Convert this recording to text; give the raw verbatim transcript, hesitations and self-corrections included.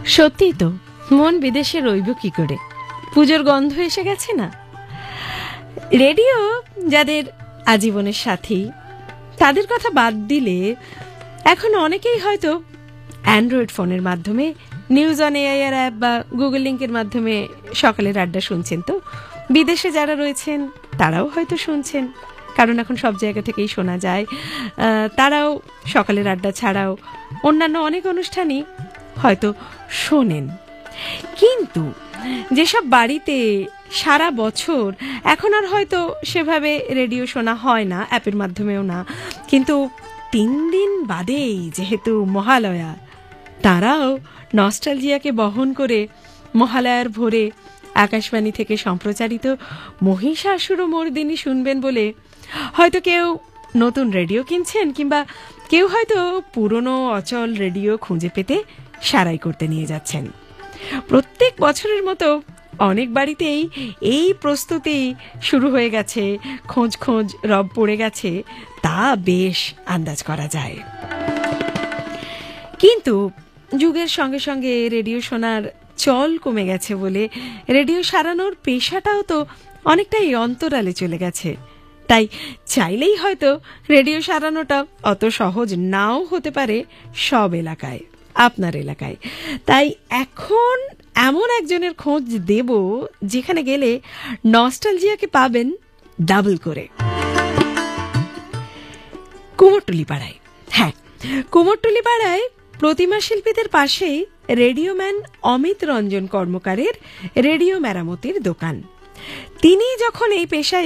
সত্যি তো, মন বিদেশে রইব কি করে? পুজোর গন্ধ এসে গেছে না? রেডিও যাদের আজীবনের সাথী, তাদের কথা বাদ দিলে এখন অনেকেই হয়তো অ্যান্ড্রয়েড ফোনের মাধ্যমে নিউজ অন এআইআর অ্যাপ বা গুগল লিঙ্কের মাধ্যমে সকালের আড্ডা শুনছেন। তো বিদেশে যারা রয়েছেন তারাও হয়তো শুনছেন, কারণ এখন সব জায়গা থেকেই শোনা যায়। তারাও সকালের আড্ডা ছাড়াও অন্যান্য অনেক অনুষ্ঠানই হয়তো শোনেন। কিন্তু যেসব বাড়িতে সারা বছর এখন আর হয়তো সেভাবে রেডিও শোনা হয় না, অ্যাপের মাধ্যমেও না, কিন্তু তিন দিন বাদেই যেহেতু মহালয়া, তারাও নস্টালজিয়াকে বহন করে মহালয়ার ভোরে আকাশবাণী থেকে সম্প্রচারিত মহিষাসুর মর্দিনী শুনবেন বলে হয়তো কেউ নতুন রেডিও কিনছেন, কিংবা কেউ হয়তো পুরনো অচল রেডিও খুঁজে পেতে সারাই করতে নিয়ে যাচ্ছেন। প্রত্যেক বছরের মতো অনেক বাড়িতেই এই প্রস্তুতি শুরু হয়ে গেছে, খোঁজ খোঁজ রব পড়ে গেছে, তা বেশ আন্দাজ করা যায়। কিন্তু যুগের সঙ্গে সঙ্গে রেডিও শোনার চল কমে গেছে বলে রেডিও সারানোর পেশাটাও তো অনেকটাই অন্তরালে চলে গেছে। তাই চাইলেই হয়তো রেডিও সারানোটা অত সহজ নাও হতে পারে সব এলাকায়, আপনার এলাকায়। তাই এখন এমন একজনের খোঁজ দেব যেখানে গেলে নস্টালজিয়াকে পাবেন ডাবল করে। কুমোরটুলি পাড়ায়, হ্যাঁ কুমোরটুলি পাড়ায় প্রতিমা শিল্পীদের পাশেই radio man Amit Ranjan কর্মকারের radio মেরামতির দোকান। তিনি যখন এই পেশায়